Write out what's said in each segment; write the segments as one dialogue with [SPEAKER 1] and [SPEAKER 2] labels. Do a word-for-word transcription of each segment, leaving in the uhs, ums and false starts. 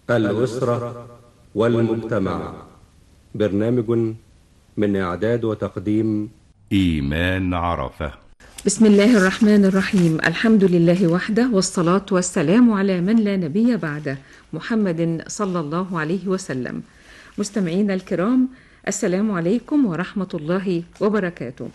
[SPEAKER 1] الأسرة والمجتمع. برنامج من إعداد وتقديم
[SPEAKER 2] إيمان عرفة.
[SPEAKER 3] بسم الله الرحمن الرحيم. الحمد لله وحده، والصلاة والسلام على من لا نبي بعده، محمد صلى الله عليه وسلم. مستمعينا الكرام، السلام عليكم ورحمة الله وبركاته.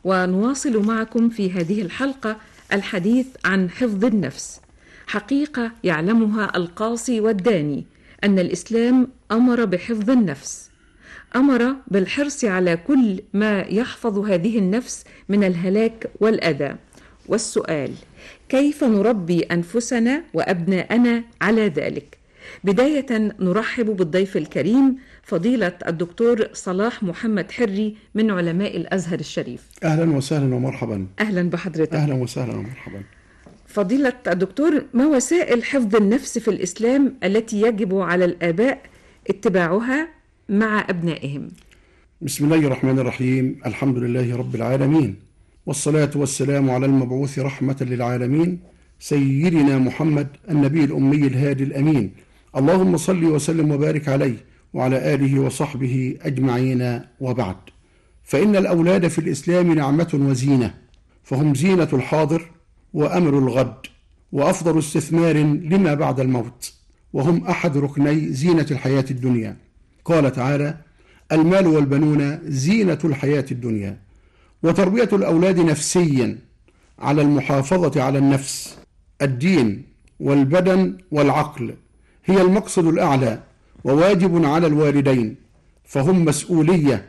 [SPEAKER 3] ونواصل معكم في هذه الحلقة الحديث عن حفظ النفس. حقيقة يعلمها القاصي والداني أن الإسلام أمر بحفظ النفس، أمر بالحرص على كل ما يحفظ هذه النفس من الهلاك والأذى. والسؤال: كيف نربي أنفسنا وأبناءنا على ذلك؟ بداية نرحب بالضيف الكريم فضيلة الدكتور صلاح محمد حري من علماء الأزهر الشريف.
[SPEAKER 4] أهلا وسهلا ومرحبا.
[SPEAKER 3] أهلا بحضرتك.
[SPEAKER 4] أهلا وسهلا ومرحبا.
[SPEAKER 3] فضيلة الدكتور، ما وسائل حفظ النفس في الإسلام التي يجب على الآباء اتباعها مع أبنائهم؟
[SPEAKER 4] بسم الله الرحمن الرحيم. الحمد لله رب العالمين، والصلاة والسلام على المبعوث رحمة للعالمين سيدنا محمد النبي الأمي الهادي الأمين. اللهم صل وسلم وبارك عليه وعلى آله وصحبه أجمعين، وبعد. فإن الأولاد في الإسلام نعمة وزينة، فهم زينة الحاضر وأمر الغد، وأفضل استثمار لما بعد الموت، وهم أحد ركني زينة الحياة الدنيا. قال تعالى: المال والبنون زينة الحياة الدنيا. وتربية الأولاد نفسيا على المحافظة على النفس، الدين والبدن والعقل هي المقصد الأعلى، وواجب على الوالدين، فهم مسؤولية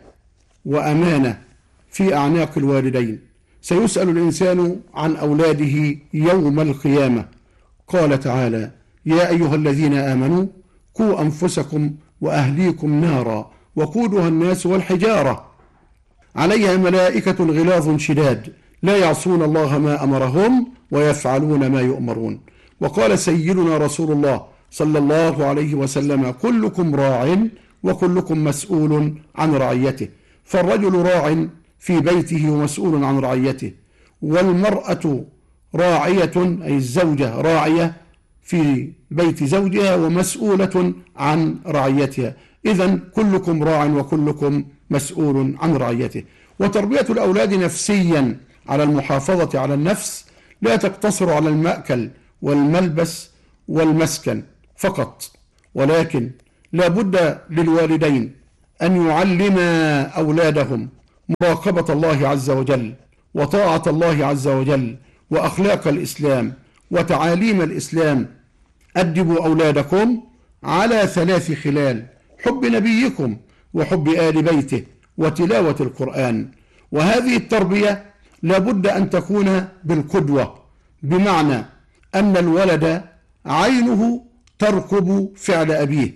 [SPEAKER 4] وأمانة في أعناق الوالدين. سيسأل الإنسان عن أولاده يوم القيامة. قال تعالى: يا أيها الذين آمنوا قوا أنفسكم وأهليكم نارا وقودها الناس والحجارة عليها ملائكة غلاظ شداد لا يعصون الله ما أمرهم ويفعلون ما يؤمرون. وقال سيدنا رسول الله صلى الله عليه وسلم: كلكم راع وكلكم مسؤول عن رعيته. فالرجل راع في بيته ومسؤول عن رعيته، والمرأة راعية أي الزوجة راعية في بيت زوجها ومسؤولة عن رعيتها. إذن كلكم راع وكلكم مسؤول عن رعيته. وتربية الأولاد نفسيا على المحافظة على النفس لا تقتصر على المأكل والملبس والمسكن فقط، ولكن لا بد للوالدين أن يعلما أولادهم مراقبة الله عز وجل وطاعة الله عز وجل وأخلاق الإسلام وتعاليم الإسلام. أدبوا أولادكم على ثلاث خلال: حب نبيكم وحب آل بيته وتلاوة القرآن. وهذه التربية لابد أن تكون بالقدوة، بمعنى أن الولد عينه ترقب فعل أبيه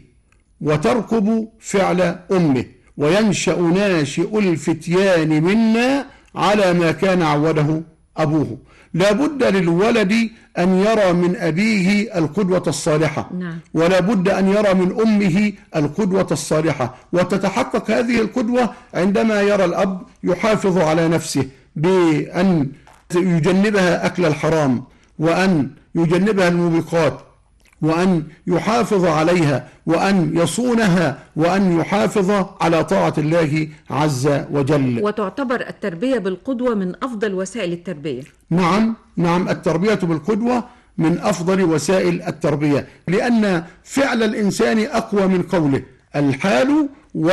[SPEAKER 4] وترقب فعل أمه، وينشأ ناشئ الفتيان منا على ما كان عوده أبوه. لا بد للولد أن يرى من أبيه القدوة الصالحة، نعم. ولا بد أن يرى من أمه القدوة الصالحة. وتتحقق هذه القدوة عندما يرى الأب يحافظ على نفسه بأن يجنبها أكل الحرام، وأن يجنبها الموبقات، وأن يحافظ عليها، وأن يصونها، وأن يحافظ على طاعة الله عز وجل.
[SPEAKER 3] وتعتبر التربية بالقدوة من أفضل وسائل التربية.
[SPEAKER 4] نعم نعم التربية بالقدوة من أفضل وسائل التربية، لأن فعل الإنسان أقوى من قوله، الحال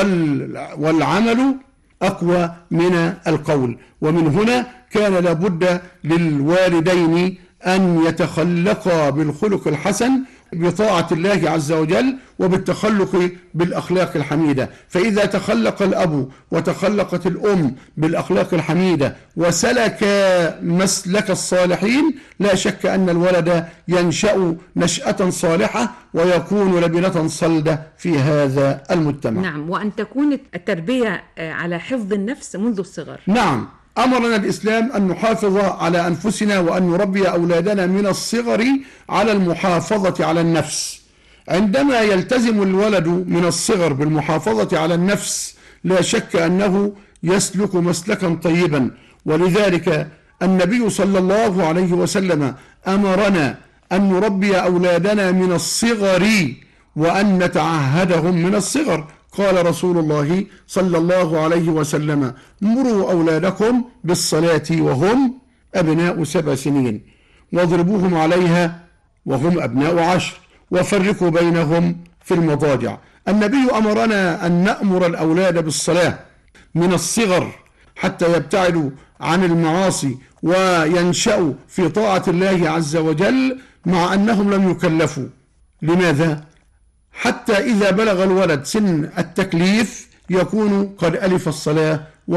[SPEAKER 4] والعمل أقوى من القول. ومن هنا كان لابد للوالدين أن يتخلقا بالخلق الحسن بطاعة الله عز وجل وبالتخلق بالأخلاق الحميدة. فإذا تخلق الأب وتخلقت الأم بالأخلاق الحميدة وسلك مسلك الصالحين، لا شك أن الولد ينشأ نشأة صالحة ويكون لبنة صلدة في هذا المجتمع.
[SPEAKER 3] نعم، وأن تكون التربية على حفظ النفس منذ الصغر.
[SPEAKER 4] نعم، أمرنا الإسلام أن نحافظ على أنفسنا وأن نربي أولادنا من الصغر على المحافظة على النفس. عندما يلتزم الولد من الصغر بالمحافظة على النفس لا شك أنه يسلك مسلكا طيبا. ولذلك النبي صلى الله عليه وسلم أمرنا أن نربي أولادنا من الصغر وأن نتعهدهم من الصغر. قال رسول الله صلى الله عليه وسلم: مروا أولادكم بالصلاة وهم أبناء سبع سنين، واضربوهم عليها وهم أبناء عشر، وفرقوا بينهم في المضاجع. النبي أمرنا أن نأمر الأولاد بالصلاة من الصغر حتى يبتعدوا عن المعاصي وينشأوا في طاعة الله عز وجل، مع أنهم لم يكلفوا. لماذا؟ حتى إذا بلغ الولد سن التكليف يكون قد ألف الصلاة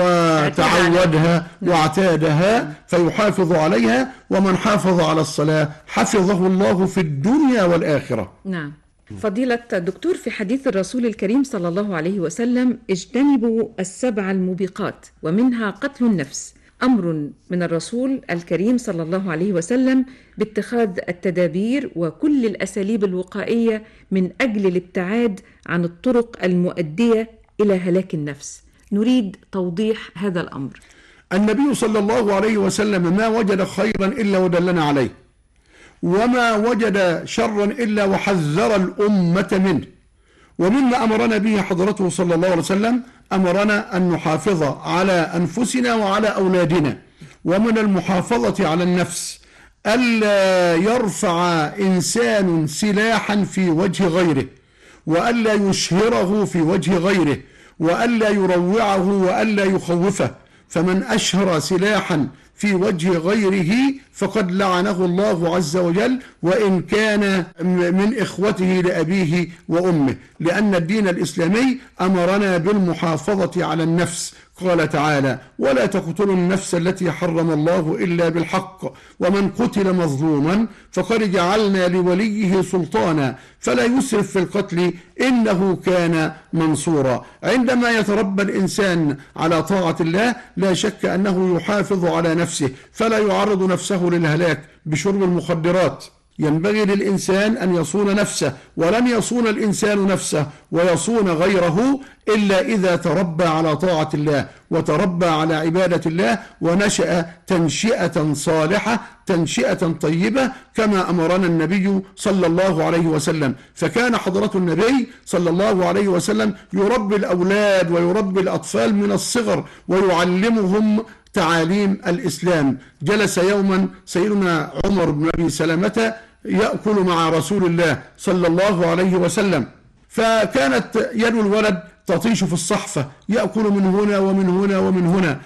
[SPEAKER 4] وتعودها واعتادها، فيحافظ عليها. ومن حافظ على الصلاة حفظه الله في الدنيا والآخرة.
[SPEAKER 3] نعم. فضيلة الدكتور، في حديث الرسول الكريم صلى الله عليه وسلم: اجتنبوا السبع الموبقات ومنها قتل النفس، أمر من الرسول الكريم صلى الله عليه وسلم باتخاذ التدابير وكل الأساليب الوقائية من أجل الابتعاد عن الطرق المؤدية إلى هلاك النفس. نريد توضيح هذا الأمر.
[SPEAKER 4] النبي صلى الله عليه وسلم ما وجد خيرا إلا ودلنا عليه، وما وجد شرا إلا وحذر الأمة منه. ومما أمرنا به حضرته صلى الله عليه وسلم أمرنا أن نحافظ على أنفسنا وعلى أولادنا. ومن المحافظة على النفس ألا يرفع إنسان سلاحا في وجه غيره، وألا يشهره في وجه غيره، وألا يروعه، وألا يخوفه. فمن أشهر سلاحا في وجه غيره فقد لعنه الله عز وجل، وإن كان من إخوته لأبيه وأمه، لأن الدين الإسلامي أمرنا بالمحافظة على النفس. قال تعالى: ولا تقتلوا النفس التي حرم الله إلا بالحق، ومن قتل مظلوما فقد جعلنا لوليه سلطانا فلا يسرف في القتل إنه كان منصورا. عندما يتربى الإنسان على طاعة الله لا شك أنه يحافظ على نفسه، فلا يعرض نفسه للهلاك بشرب المخدرات. ينبغي للإنسان أن يصون نفسه، ولن يصون الإنسان نفسه ويصون غيره إلا إذا تربى على طاعة الله وتربى على عبادة الله، ونشأ تنشئة صالحة، تنشئة طيبة، كما أمرنا النبي صلى الله عليه وسلم. فكان حضرة النبي صلى الله عليه وسلم يربي الأولاد ويربي الأطفال من الصغر ويعلمهم تعاليم الإسلام. جلس يوما سيدنا عمر بن أبي سلمة يأكل مع رسول الله صلى الله عليه وسلم، فكانت يد الولد تطيش في الصحفة، يأكل من هنا ومن هنا ومن هنا،